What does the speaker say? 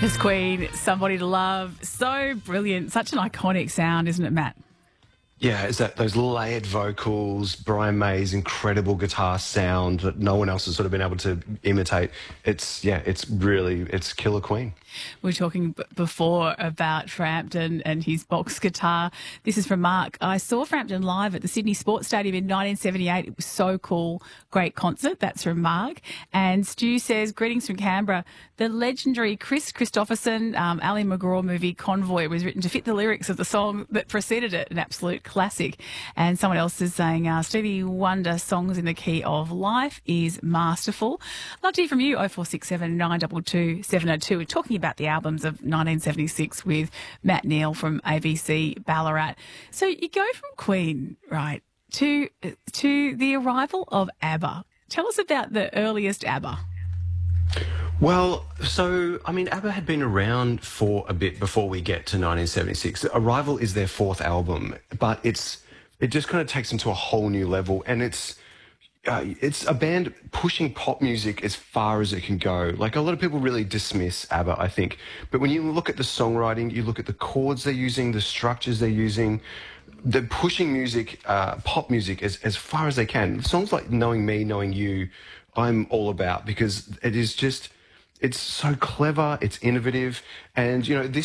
It's Queen, Somebody to Love. So brilliant. Such an iconic sound, isn't it, Matt? Yeah, it's those layered vocals, Brian May's incredible guitar sound that no one else has sort of been able to imitate. It's killer Queen. We were talking before about Frampton and his box guitar. This is from Mark. I saw Frampton live at the Sydney Sports Stadium in 1978. It was so cool. Great concert. That's from Mark. And Stu says, greetings from Canberra. The legendary Chris Christopherson, Ali McGraw movie Convoy was written to fit the lyrics of the song that preceded it. An absolute classic. And someone else is saying, Stevie Wonder Songs in the Key of Life is masterful. Love to hear from you, 0467 922 702. We're talking about the albums of 1976 with Matt Neal from ABC Ballarat. So you go from Queen, right, to the arrival of ABBA. Tell us about the earliest ABBA. Well, so, I mean, ABBA had been around for a bit before we get to 1976. Arrival is their fourth album, but it just kind of takes them to a whole new level, and it's a band pushing pop music as far as it can go. Like, a lot of people really dismiss ABBA, I think. But when you look at the songwriting, you look at the chords they're using, the structures they're using, they're pushing music, pop music, as far as they can. Songs like Knowing Me, Knowing You, I'm all about, because it's so clever, it's innovative, and, you know, this